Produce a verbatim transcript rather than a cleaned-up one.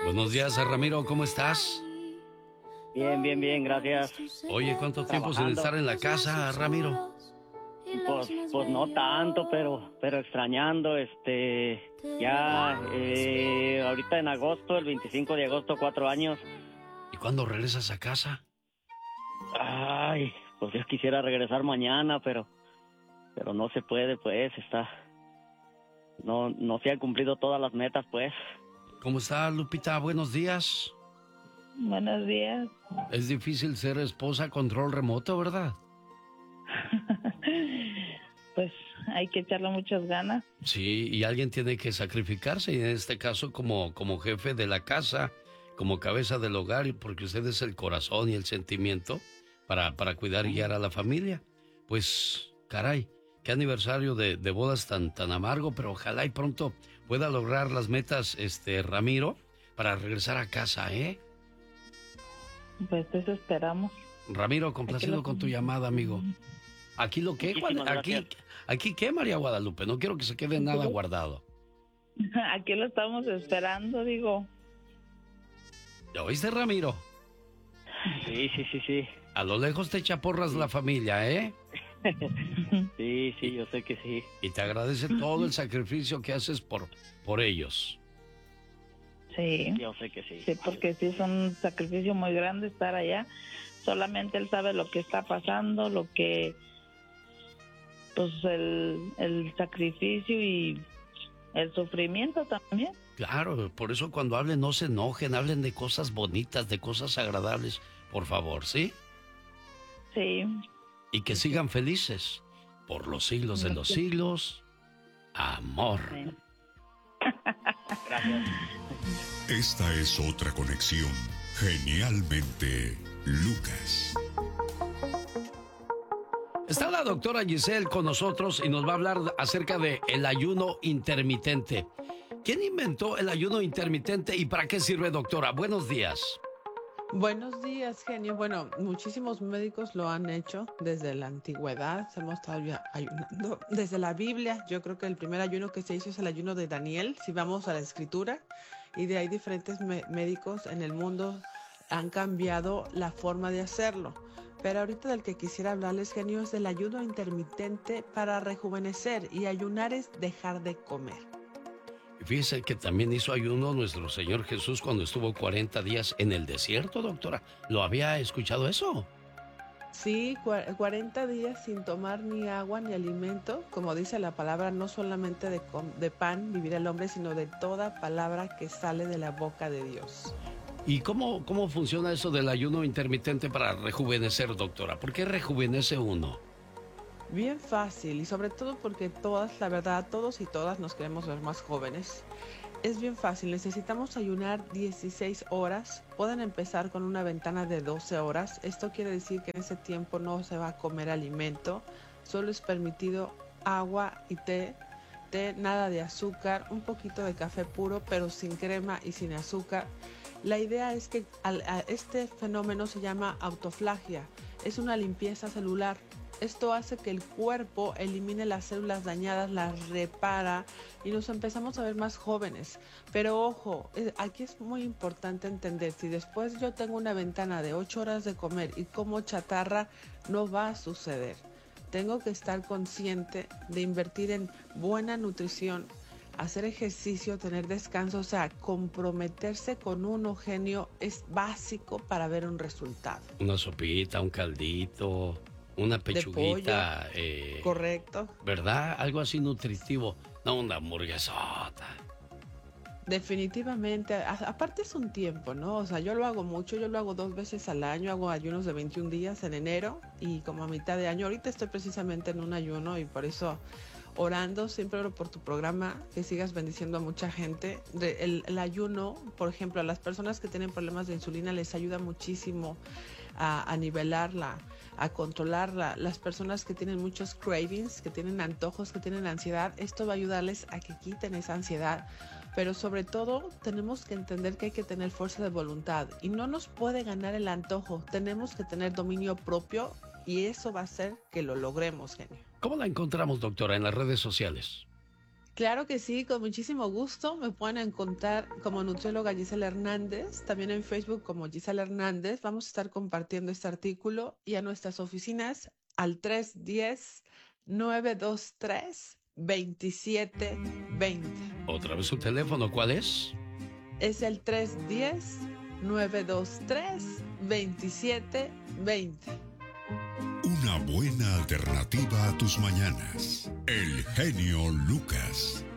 Buenos días, Ramiro, ¿cómo estás? Bien, bien, bien, gracias. Oye, ¿cuánto tiempo sin estar en la casa, Ramiro? Pues, pues no tanto, pero, pero extrañando, este, ya, eh, ahorita en agosto, el veinticinco de agosto, cuatro años. ¿Y cuándo regresas a casa? Ay, pues yo quisiera regresar mañana, pero, pero no se puede, pues, está, no, no se han cumplido todas las metas, pues. ¿Cómo está, Lupita? Buenos días. Buenos días. Es difícil ser esposa a control remoto, ¿verdad? Pues hay que echarle muchas ganas. Sí, y alguien tiene que sacrificarse, y en este caso como, como jefe de la casa, como cabeza del hogar, y porque usted es el corazón y el sentimiento para, para cuidar y guiar a la familia. Pues, caray, qué aniversario de, de bodas tan, tan amargo, pero ojalá y pronto pueda lograr las metas, este, Ramiro, para regresar a casa, ¿eh? Pues eso esperamos. Ramiro, complacido lo... con tu llamada, amigo. ¿Aquí lo qué? Aquí, ¿Aquí qué, María Guadalupe? No quiero que se quede nada guardado. Aquí lo estamos esperando, digo. ¿Ya oíste, Ramiro? Sí, sí, sí, sí. A lo lejos te echa porras la familia, ¿eh? Sí, sí, yo sé que sí. Y te agradece todo el sacrificio que haces por, por ellos. Sí. Yo sé que sí. Sí, porque sí es un sacrificio muy grande estar allá. Solamente él sabe lo que está pasando, lo que... Pues el, el sacrificio y el sufrimiento también. Claro, por eso cuando hablen no se enojen, hablen de cosas bonitas, de cosas agradables, por favor, ¿sí? Sí. Y que sigan felices, por los siglos de los siglos, amor. Sí. Gracias. Esta es otra conexión, genialmente Lucas. Está la doctora Giselle con nosotros y nos va a hablar acerca de el ayuno intermitente. ¿Quién inventó el ayuno intermitente y para qué sirve, doctora? Buenos días. Buenos días, genio. Bueno, muchísimos médicos lo han hecho desde la antigüedad. Hemos estado ayunando desde la Biblia. Yo creo que el primer ayuno que se hizo es el ayuno de Daniel, si vamos a la escritura. Y de ahí diferentes me- médicos en el mundo han cambiado la forma de hacerlo. Pero ahorita del que quisiera hablarles, genio, es del ayuno intermitente para rejuvenecer. Y ayunar es dejar de comer. Fíjese que también hizo ayuno nuestro Señor Jesús cuando estuvo cuarenta días en el desierto, doctora. ¿Lo había escuchado eso? Sí, cua- cuarenta días sin tomar ni agua ni alimento, como dice la palabra, no solamente de, com- de pan vivirá el hombre, sino de toda palabra que sale de la boca de Dios. ¿Y cómo, cómo funciona eso del ayuno intermitente para rejuvenecer, doctora? ¿Por qué rejuvenece uno? Bien fácil, y sobre todo porque todas, la verdad, todos y todas nos queremos ver más jóvenes. Es bien fácil, necesitamos ayunar dieciséis horas, pueden empezar con una ventana de doce horas, esto quiere decir que en ese tiempo no se va a comer alimento, solo es permitido agua y té, té, nada de azúcar, un poquito de café puro, pero sin crema y sin azúcar. La idea es que al, a este fenómeno se llama autofagia, es una limpieza celular. Esto hace que el cuerpo elimine las células dañadas, las repara y nos empezamos a ver más jóvenes. Pero ojo, aquí es muy importante entender, si después yo tengo una ventana de ocho horas de comer y como chatarra, no va a suceder. Tengo que estar consciente de invertir en buena nutrición, hacer ejercicio, tener descanso, o sea, comprometerse con uno, genio, es básico para ver un resultado. Una sopita, un caldito, una pechuguita. Eh, Correcto. ¿Verdad? Algo así nutritivo. No una hamburguesota. Definitivamente, a- aparte es un tiempo, ¿no? O sea, yo lo hago mucho, yo lo hago dos veces al año, hago ayunos de veintiún días en enero y como a mitad de año. Ahorita estoy precisamente en un ayuno y por eso orando, siempre oro por tu programa, que sigas bendiciendo a mucha gente. De- el, el ayuno, por ejemplo, a las personas que tienen problemas de insulina les ayuda muchísimo a, a nivelarla, a controlarla. Las personas que tienen muchos cravings, que tienen antojos, que tienen ansiedad, esto va a ayudarles a que quiten esa ansiedad. Pero sobre todo tenemos que entender que hay que tener fuerza de voluntad y no nos puede ganar el antojo. Tenemos que tener dominio propio y eso va a hacer que lo logremos, genio. ¿Cómo la encontramos, doctora, en las redes sociales? Claro que sí, con muchísimo gusto. Me pueden encontrar como nutrióloga Gisela Hernández, también en Facebook como Gisela Hernández. Vamos a estar compartiendo este artículo y a nuestras oficinas al tres uno cero, nueve dos tres, dos siete dos cero. Otra vez su teléfono, ¿cuál es? Es el tres uno cero, nueve dos tres, dos siete dos cero. Una buena alternativa a tus mañanas. El genio Lucas.